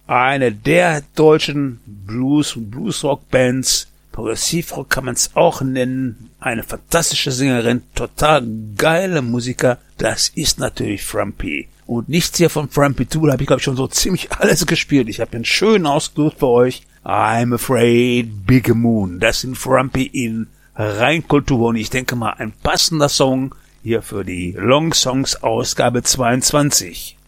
Eine der deutschen Bluesrock-Bands. Progressivrock kann man es auch nennen. Eine fantastische Sängerin, total geile Musiker. Das ist natürlich Frumpy. Und nichts hier von Frumpy 2, da habe ich glaube ich schon so ziemlich alles gespielt. Ich habe einen schönen ausgesucht für euch. I'm Afraid, Big Moon. Das sind Frumpy in Reinkultur. Und ich denke mal ein passender Song hier für die Long Songs Ausgabe 22.